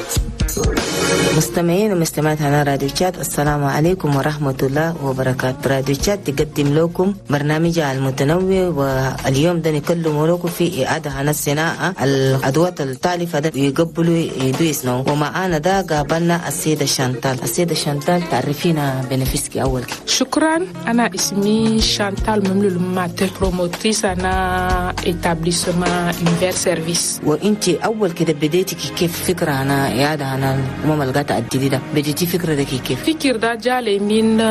مستمعين ومستمعات هنا راديو تشات، السلام عليكم ورحمة الله وبركاته. راديو تشات تقدم لكم برنامجها المتنوع، واليوم ده نكلم لكم في إعادة عن الصناعة الأدوات التالفة ده يقبلوا يدوسنا. ومعانا ده قابلنا السيدة شانتال. السيدة شانتال تعرفينا بنفسك أول. شكرا، أنا اسمي شانتال مملول مات، بروموتريس أنا إتابليسما إنفير سيرفيس. وإنتي أول كده بديتي كيف فكرة عن إعادة عن القطع الجديدة؟ بديتي فكرة ده كيف؟ فكرة ده جالي من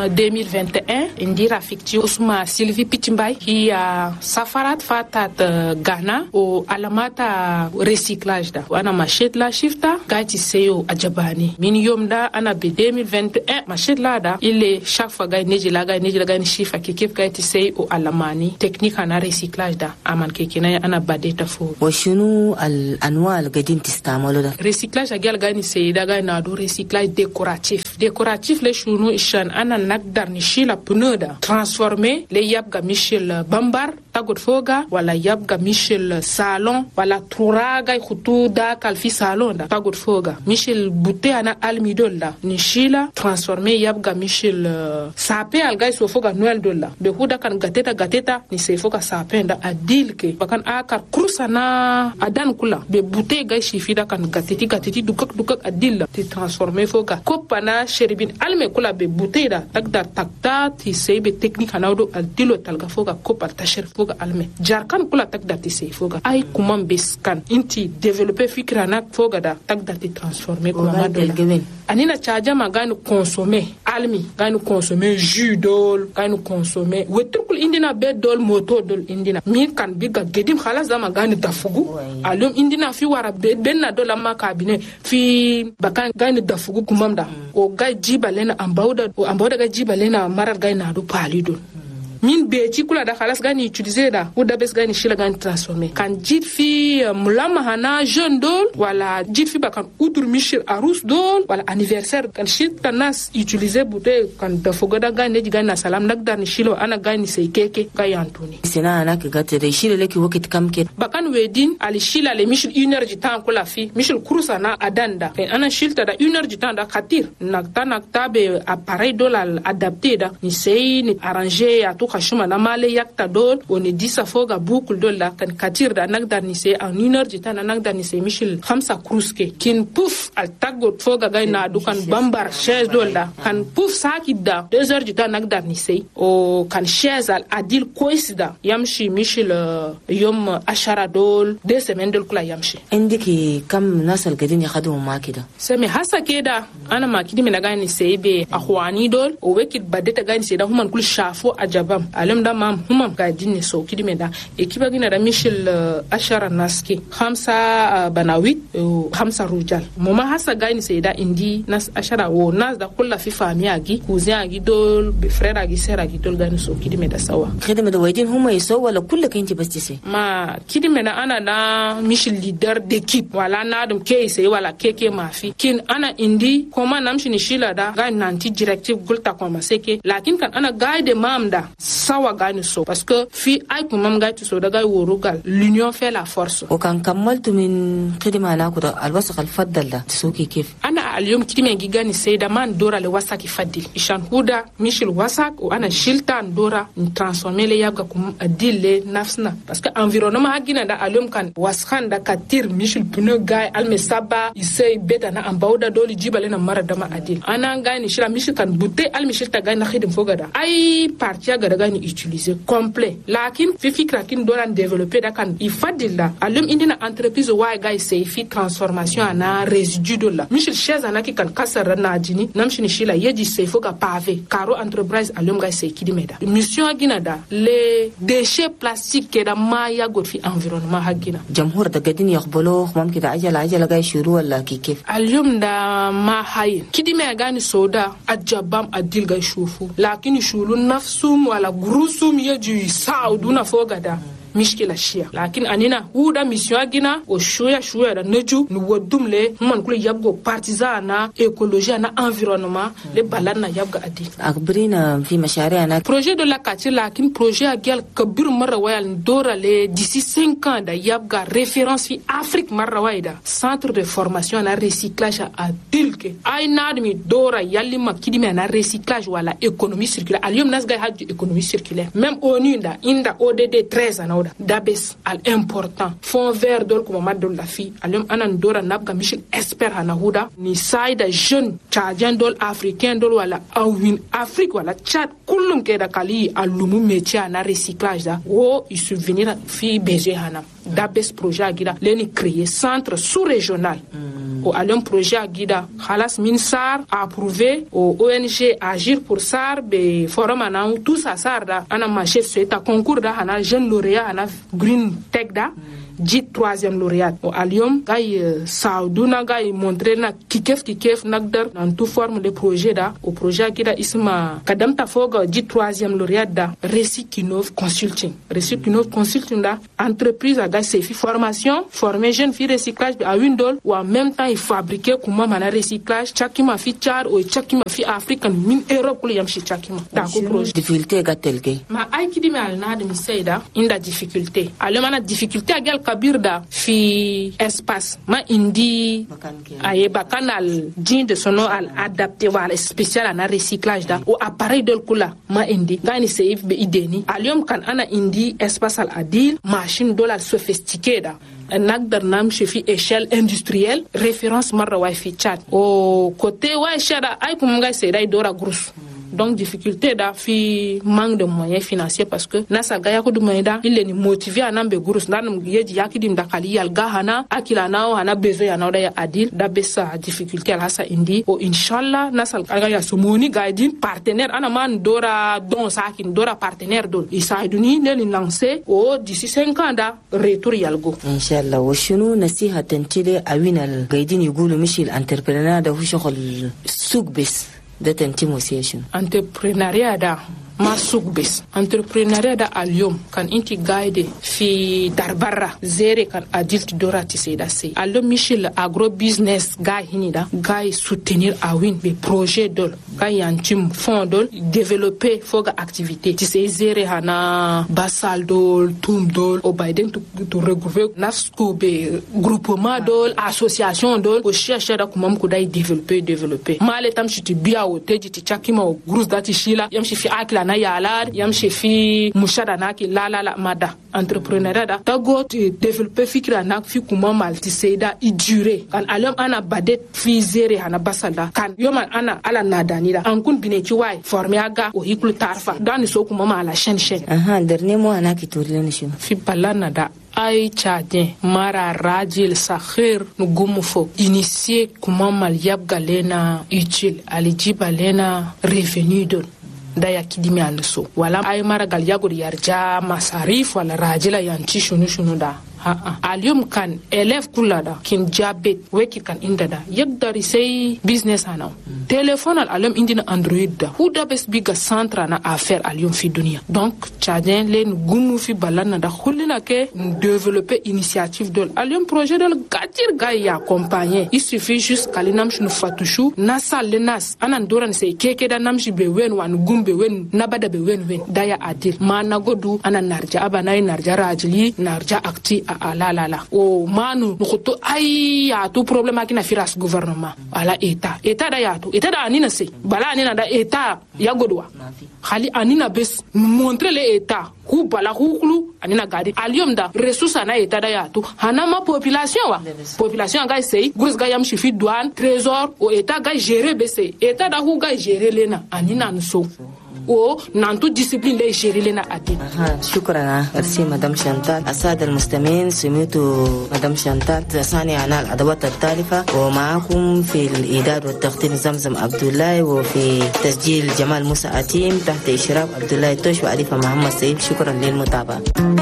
2021. عندي رفيقتي اسمها سيلفي بيتشمباي، هي سافرت فاتت غانا وعلامات ريسيكلاج ده، وانا مشيت لا شفتا قاعد يسيو عجباني. من يوم ده انا ب 2021 مشيت لا ده اللي شاك فقاعد نيجي لا نشوف كيف قاعد يسيو علماني تكنيك انا ريسيكلاج ده امان كيكنا انا بديت فوق. وشنو الانواع اللي قاعدين تستعملوا ده؟ ريسيكلاج اجل قاعد يسيو ده قاعد نادو ريسيكلاج ديكوراتيف لشنو إشان أنا نقدر نشيل بنودا ترانسفورمي ليبقى مشيل بامبر تاخد فوقا، ولا يبقى مشيل صالون، ولا تراغا يخطو داك في صالون ده تاخد فوقا، مشيل بوتي أنا الميدول ده نشيلا ترانسفورمي يبقى مشيل سابي الجاي سو فوقا نويل دولا بهودا كان غاتيتا نسي فوقا سابي ده أديلك بكان آكر كروسنا أدان كلا ببوتي جاي شيفيدا كان غاتيتي دوكك أديل ترانسفورمي فوقا كوبانا شربين علمي كلا ببوتي ده تقدر تقدر تسي بتكنيك ناودو أديلو تلقى فوقا كوبا تشرب فوقا علمي جاركان كلا تقدر تسي فوقا أي كمان بس كان انتي ديفلوبي فكرة ناك فوقا ده تقدر تترانسفورمي كمان دولا. أنينا تشاجا ما غانو كونسومي علمي غانو كونسومي جو دول غانو كونسومي وتركل إندينا بيت دول موتو دول إندينا مين كان بيجا جديم خلاص ده ما غانو دافوغو اليوم إندينا في ورا بيت بينا دولا ما كابينه في بكان غانو دافوغو كمام ده وغاي جيبا لنا أمباودا غاي جيبا لنا مرات غاي نادو بالي دول min beji kula da khalas gani utiliser da ou da bes gani shila gani transformer kan jit fi mulama hana jeune dol wala jit fi bakan udur michel arus dol wala anniversaire kan shit tanas utiliser bude kan da fogoda gani gani na salam nak dar ni shilo ana gani sei keke ga yantuni sina ana ka gate de shilo leki wakit kam ke bakan wedin ali shila le michel energy tan kula fi michel krusa na adanda ana shilta da energy tan da khatir nakta be appareil dol al adapté da ni sei ni arranger ya to khashuma na male yakta dol oni disa foga boucle dol la kan katir da nagdar ni se en 1 heure du temps nagdar ni se michel khamsa kruske kin pouf al tagot foga gay na dukan bambar chaise dol la kan pouf sakida 2 heures du temps nagdar ni se o kan chaise al adil koisda yamshi michel yom ashara dol 2 semaines dol kula yamshi indiki kam nasal gadin yakhadu ma kida sami hasa keda ana makidi mina gani se be akhwani dol o wekit badeta gani se da human kul shafo ajabam alam da mam humam ga dinne so kidi meda ekiba gina da michel ashara naski khamsa banawit khamsa rujal moma hasa gani se da indi nas ashara wo nas da kullu fi fami agi cousin agi dol be frère agi sœur agi dol gani so kidi meda sawa khidma da waydin huma yaso wala kullu kanti bas tise ma kidi meda ana na michel leader d'équipe wala na dum ke se wala keke mafi kin ana indi koma namshi ni shila da gani nanti directive gulta koma seke lakin kan ana guide mam da sawa gani so parce que fi ay ko mam gati so daga worugal l'union fait la force o kan kamaltu min khidma na ko alwasq alfaddal da tsuki kif ana alyom kidime gigani sayda man dora le wasaki faddil ishan huda michel wasak o ana shiltan dora ni transformer le yabga kum adille nafsna parce que environnement hagina da alyom kan waskan da katir michel pneu gay alme saba isay beta na ambauda doli jibale na mara dama adil ana gani shira michel kan butte alme shilta gay na khidim fogada ay partia gada ni utiliser complet lakin fi fikra kin dolan développer da kan ifadilla alum indina entreprise wa gay say fi transformation ana résidu de la michel chaise ana ki kan kasar na jini namshini shila yeji say foga pavé caro entreprise alum gay say kidimeda mission agina da les déchets plastiques ke da ma ya god fi environnement hagina jamhur da gadin yaqbulu mumkin da ajala gay shuru wala kif alum da ma hay kidime gani soda ajabam adil gay shufu lakin shulu nafsum wala grusum yeji sauduna fogada mishkila shia lakin anina huda mission agina o shoya da neju nu wodumle man kula yabgo partisan na écologie na environnement le balana yabga adi akbrina fi mashari'ana projet de la quartier lakin projet agal kabir marra wayal dora le d'ici 5 ans da yabga référence fi Afrique marra wayda centre de formation na recyclage a dilke ay nadmi dora yalli makidime na recyclage wala économie circulaire alium nasga haju économie circulaire même ONU inda ODD 13 anoda dabes al important fond vert dol kuma madol la fi alium anan dora nabga mission expert hana huda ni saida jeune tchadien dol africain dol wala awin Afrique wala Tchad kullum ke da kali alumu métier na recyclage da o il subvenir fi besoin hana dabes projet agida leni créer centre sous-régional au alum projet agida khalas minsar approuvé au ONG agir pour sar be forum ana tout ça sar da ana marché c'est concours da hana jeune lauréat hana green tech da dit 3e lauréat au alium gay sauduna gay montrer na kikef nagdar dans toute forme de projet da au projet agida isma kadam ta foga dit 3e lauréat da Recykinov Consulting da entreprise a gay fi formation former jeune fi recyclage à Windol ou en même temps il fabriquer kuma mana recyclage chakima fi Tchad ou chakima fi Afrique min Europe ko yam shi chakima da ko projet difficulté gatelke ma ay kidi me al na de misayda inda difficulté alemana difficulté agal kabirda fi espace ma indi aye bakanal din de sono al adapté wala spécial na recyclage da o appareil del kula ma indi gani save be ideni alium kan ana indi espace al adil machine dollar sophistiquée da nagdar nam chefi échelle industrielle référence marra wa fi Tchad o côté wa shada ay kum nga seday dora grous donc difficulté da fi manque de moyens financiers parce que nasa gaya ko dum da il est motivé anambe grous nanum yeji yakidim da kali yal gahana akila nao hana besoin ya da ya adil da besa difficulté ala sa indi o inshallah nasal gaya sumoni gaidin partenaire ana man dora don sakin dora partenaire dol isaiduni ne lancer o d'ici 5 ans da retour yalgo inshallah wa shunu nasiha tantile awinal gaidin yugulu mishil entrepreneur da hu shogol suq bes da tantimosation entrepreneuriat da masuk bes entrepreneuriat da alium kan inti guide fi darbarra zere kan adult dorati seda se allo michel agro business ga hinida ga soutenir awin be projet dol ga yantim fond dol développer foga activité ti se zere hana basal dol tum dol o baiden to regrouper nasko be groupement dol association dol o chercher da kumam ko dai développer male tam chiti biya o teji ti chakima o grous dati shila yam shi fi akla na yalar yam shi fi mushada naki la mada entrepreneuriat da tago ti développer fikra nak fi kumam malti seida i durer kan alam ana badet fi zere hana basala kan yoman ana ala nadani da an kun bine ki wai former aga o hiklu tarfa dan so kumam ala chen dernier mot ana ki tourne shi fi balana da ay Tchadien mara rajil sakhir nu gumufo initier kuma mal yab galena utile alijiba lena revenu don daya kidimi also wala ay mara gal yagur yarja masarif wala rajila yanti shunu da alium kan élève kulada kin jabet weki kan indada yagdari say business ana téléphone al alium indina android da huda bes biga centre na affaire alium fi dunia donc Tchadien len gumu fi balana da khulina ke développer initiative dol alium projet dol gatir gaya accompagner il suffit juste kalinam shunu fatushu nasal lenas anan doran say keke da namshi be wen wan gumbe wen nabada be wen daya adil mana godu anan narja abanay narja rajli narja akti la o manu nukuto ay ya tu problème akina firas gouvernement ala état da ya tu état da anina se bala anina da état ya godwa khali anina bes montrer les état ku bala hukulu anina gadi alium da ressource na état da ya tu hanama population ga sey gurs ga yam chifi douane trésor o état ga gérer bese état da hu ga gérer lena anina nso o nantu discipline لي يشيري لنا أدين. شكرا أرسي مدام شانتال. السادة المستمعين سمعتوا مدام شانتال تساني عن الأدوات التالفة ومعكم في الإعداد والتقديم زمزم عبد الله وفي تسجيل جمال موسى أتيم تحت إشراف عبد الله توش وعريفة محمد سيد. شكرا للمتابعة.